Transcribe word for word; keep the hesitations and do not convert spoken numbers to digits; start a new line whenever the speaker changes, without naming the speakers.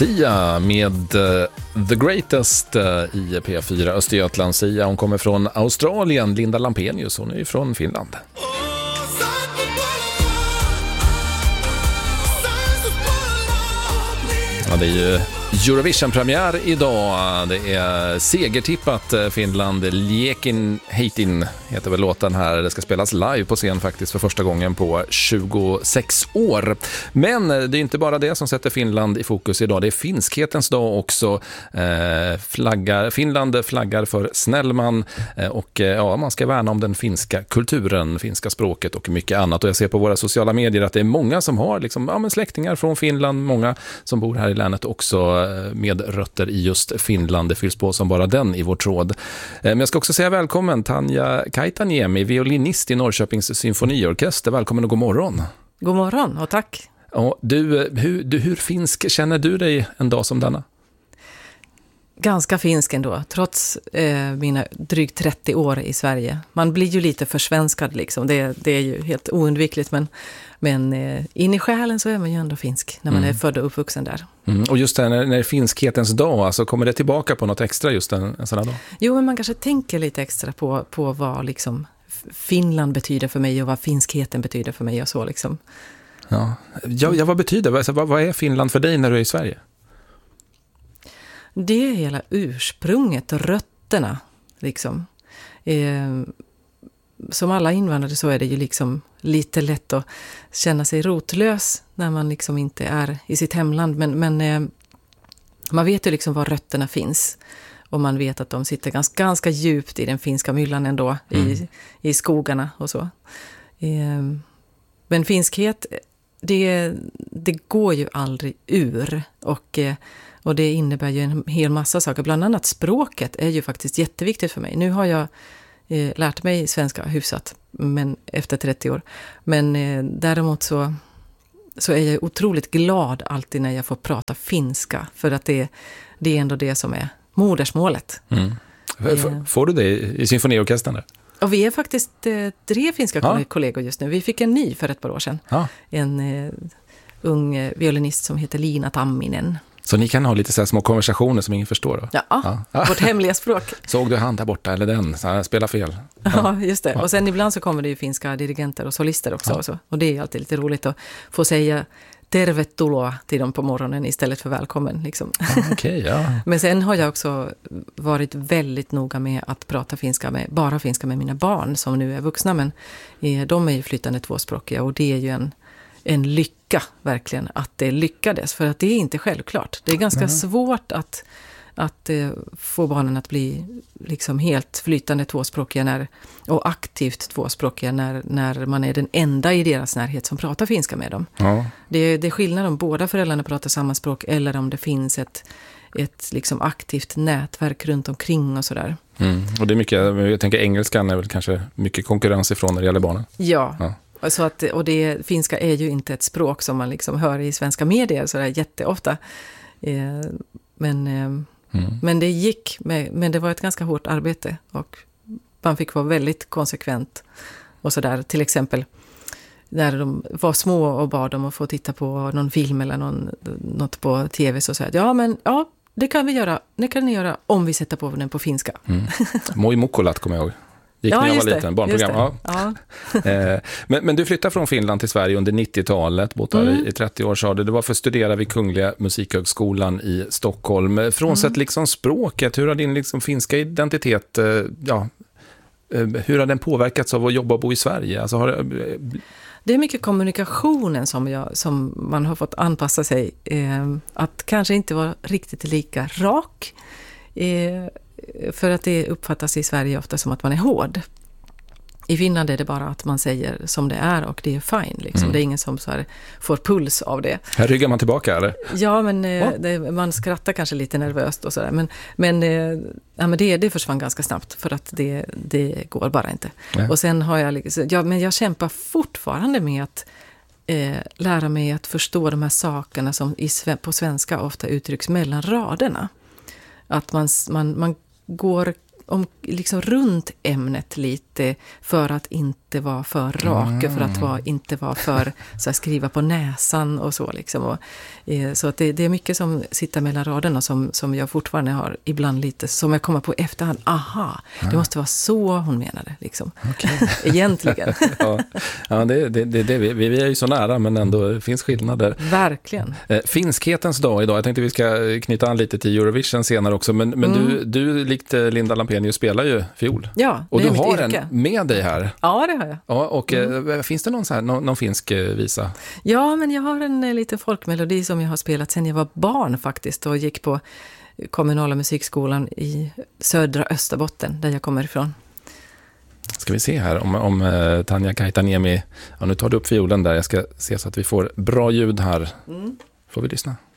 Sia med uh, The Greatest uh, i P fyra Östergötland. Sia, hon kommer från Australien. Linda Lampenius, hon är ju från Finland. Ja, det är ju Eurovision-premiär idag. Det är segertippat Finland. Liekin Heitin heter väl låten här. Det ska spelas live på scen faktiskt för första gången på tjugosex år. Men det är inte bara det som sätter Finland i fokus idag. Det är finskhetens dag också. Eh, flaggar, Finland flaggar för Snellman eh, och eh, ja, man ska värna om den finska kulturen, finska språket och mycket annat. Och jag ser på våra sociala medier att det är många som har liksom, ja, men släktingar från Finland, många som bor här i länet också med rötter i just Finland. Det fylls på som bara den i vår tråd. Men jag ska också säga välkommen Tanja Kaitaniemi, violinist i Norrköpings symfoniorkester. Välkommen och god morgon.
God morgon och tack.
Ja, du, hur, du, hur finsk känner du dig en dag som denna?
Ganska finsk ändå, trots eh, mina drygt trettio år i Sverige. Man blir ju lite försvenskad liksom, det, det är ju helt oundvikligt, men, men eh, in i själen så är man ju ändå finsk när man mm. är född och uppvuxen där.
Mm. Och just det här, när, när finskhetens dag, alltså kommer det tillbaka på något extra just en, en sån här dag?
Jo, men man kanske tänker lite extra på, på vad liksom Finland betyder för mig och vad finskheten betyder för mig och så liksom. Ja,
ja, ja vad betyder, alltså, vad, vad är Finland för dig när du är i Sverige?
Det är hela ursprunget och rötterna liksom. Eh, som alla invandrare så är det ju liksom lite lätt att känna sig rotlös när man liksom inte är i sitt hemland. Men, men eh, man vet ju liksom var rötterna finns. Och man vet att de sitter ganska, ganska djupt i den finska myllan ändå, mm. i, i skogarna och så. Eh, men finskhet, det, det går ju aldrig ur och... Eh, Och det innebär ju en hel massa saker. Bland annat språket är ju faktiskt jätteviktigt för mig. Nu har jag eh, lärt mig svenska hyfsat, men efter trettio år. Men eh, däremot så, så är jag otroligt glad alltid när jag får prata finska. För att det, det är ändå det som är modersmålet. Mm.
Eh, får du det i symfoniorkestern?
Och vi är faktiskt eh, tre finska ja. kollegor just nu. Vi fick en ny för ett par år sedan. Ja. En eh, ung eh, violinist som heter Lina Tamminen.
Så ni kan ha lite så här små konversationer som ingen förstår då?
Ja, ja. Vårt hemliga språk.
Såg du han där borta eller den? Så här, spela fel.
Ja, ja just det. Ja. Och sen ibland så kommer det ju finska dirigenter och solister också. Ja. Och, så. Och det är alltid lite roligt att få säga tervetuloa till dem på morgonen istället för välkommen. Liksom.
Ah, okay, ja.
Men sen har jag också varit väldigt noga med att prata finska med, bara finska med mina barn som nu är vuxna. Men de är ju flytande tvåspråkiga och det är ju en... en lycka verkligen att det lyckades, för att det är inte självklart. Det är ganska mm. svårt att, att uh, få barnen att bli liksom helt flytande tvåspråkiga när, och aktivt tvåspråkiga när, när man är den enda i deras närhet som pratar finska med dem. Ja. Det, det är skillnad om båda föräldrarna pratar samma språk eller om det finns ett, ett liksom aktivt nätverk runt omkring och sådär.
Mm. Och det är mycket, jag tänker engelskan är väl kanske mycket konkurrens ifrån när det gäller barnen.
Ja, ja. Så att, och det finska är ju inte ett språk som man liksom hör i svenska medier så där jätteofta. Eh, men, eh, mm. men det gick, med, men det var ett ganska hårt arbete och man fick vara väldigt konsekvent. Och så där, till exempel när de var små och bad dem att få titta på någon film eller någon, något på tv så sa jag, ja men ja, det kan vi göra, det kan ni göra om vi sätter på den på finska. Mm.
Moi Mukkulat kommer jag ihåg. Gick
ja,
när jag var
det,
liten, barnprogram. Ja. Ja. men, men du flyttade från Finland till Sverige under nittiotalet, bott mm. i trettio år sa du. Det var för att studera vid Kungliga Musikhögskolan i Stockholm. Frånsett mm. liksom språket, hur har din liksom finska identitet, ja, hur har den påverkats av att jobba och bo i Sverige? Alltså har,
det är mycket kommunikationen som, jag, som man har fått anpassa sig. Eh, att kanske inte vara riktigt lika rak. Eh, För att det uppfattas i Sverige ofta som att man är hård. I Finland är det bara att man säger som det är och det är fine. Liksom. Mm. Det är ingen som så här får puls av det.
Här ryggar man tillbaka, eller?
Ja, men eh, det, man skrattar kanske lite nervöst och sådär. Men, men, eh, ja, men det, det försvann ganska snabbt för att det, det går bara inte. Nej. Och sen har jag, liksom, ja, men jag kämpar fortfarande med att eh, lära mig att förstå de här sakerna som i, på svenska ofta uttrycks mellan raderna. Att man, man, man går om, liksom runt ämnet lite för att inte inte vara för rak, mm. för att vara, inte vara för så här, skriva på näsan och så liksom. Och, eh, så att det, det är mycket som sitter mellan raderna som, som jag fortfarande har ibland lite, som jag kommer på efterhand. Aha, det mm. måste vara så hon menade liksom. Okay. Egentligen.
ja, ja det, det, det, det, vi, vi är ju så nära, men ändå finns skillnader.
Verkligen.
Eh, finskhetens dag idag. Jag tänkte vi ska knyta an lite till Eurovision senare också, men, men mm. du, du likt Linda Lampenius spelar ju fiol.
Ja,
och
det är
du
mitt
har
yrke.
En med dig här.
Ja, det har jag.
Ja, och
mm.
eh, finns det någon, så här, någon, någon finsk eh, visa?
Ja, men jag har en eh, liten folkmelodi som jag har spelat sedan jag var barn faktiskt och gick på kommunala musikskolan i södra Österbotten där jag kommer ifrån.
Ska vi se här om, om eh, Tanja Kaitaniemi, ja, nu tar du upp fiolen där, jag ska se så att vi får bra ljud här. Mm. Får vi lyssna?